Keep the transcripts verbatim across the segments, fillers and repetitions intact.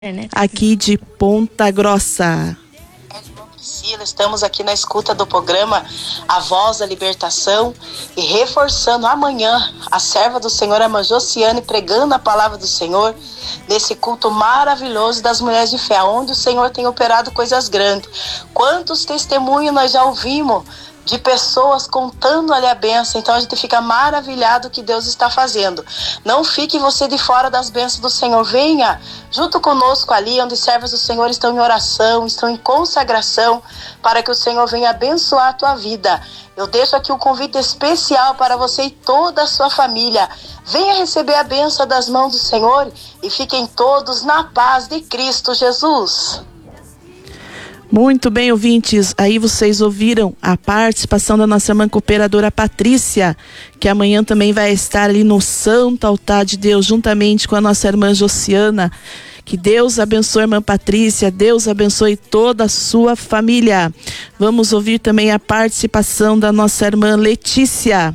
aqui de Ponta Grossa. Priscila, estamos aqui na escuta do programa A Voz da Libertação e reforçando amanhã a serva do Senhor, a irmã Josiane, pregando a palavra do Senhor nesse culto maravilhoso das mulheres de fé, onde o Senhor tem operado coisas grandes. Quantos testemunhos nós já ouvimos de pessoas contando ali a bênção. Então a gente fica maravilhado que Deus está fazendo. Não fique você de fora das bênçãos do Senhor. Venha junto conosco ali onde servos do Senhor estão em oração, estão em consagração, para que o Senhor venha abençoar a tua vida. Eu deixo aqui um convite especial para você e toda a sua família. Venha receber a bênção das mãos do Senhor e fiquem todos na paz de Cristo Jesus. Muito bem, ouvintes, aí vocês ouviram a participação da nossa irmã cooperadora Patrícia, que amanhã também vai estar ali no Santo Altar de Deus, juntamente com a nossa irmã Josiana. Que Deus abençoe a irmã Patrícia, Deus abençoe toda a sua família. Vamos ouvir também a participação da nossa irmã Letícia.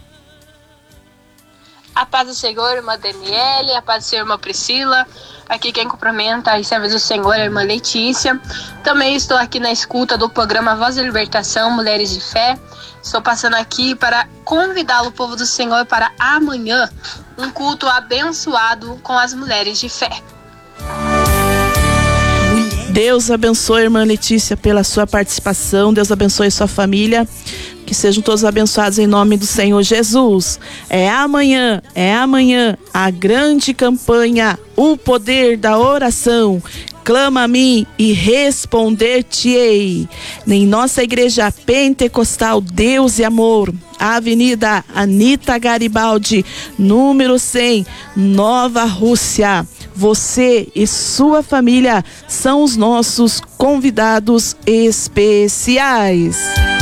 A paz do Senhor, irmã Daniele, a paz do Senhor, irmã Priscila. Aqui quem cumprimenta as servas do Senhor, a irmã Letícia. Também estou aqui na escuta do programa Voz da Libertação, Mulheres de Fé. Estou passando aqui para convidá-lo, o povo do Senhor, para amanhã, um culto abençoado com as mulheres de fé. Deus abençoe a irmã Letícia pela sua participação. Deus abençoe a sua família. Que sejam todos abençoados em nome do Senhor Jesus. É amanhã, é amanhã a grande campanha, o poder da oração. Clama a mim e responder-te-ei. Em nossa igreja pentecostal Deus e Amor, Avenida Anita Garibaldi, número cem, Nova Rússia. Você e sua família são os nossos convidados especiais.